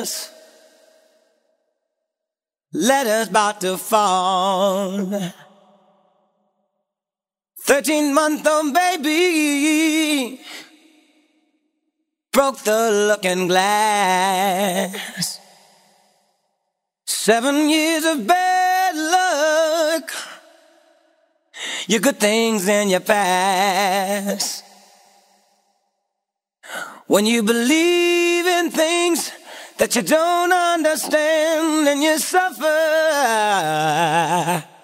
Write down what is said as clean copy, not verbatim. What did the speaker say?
years, letters about to fall. 13-month-old baby broke the looking glass. 7 years of bad luck, your good things in your past. When you believe in things that you don't understand and you suffer,